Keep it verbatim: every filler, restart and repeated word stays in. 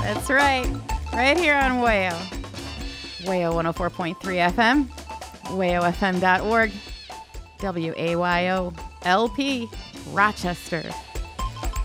That's right. Right here on WAYO. WAYO one oh four point three F M. wayo f m dot org. W A Y O L P, Rochester.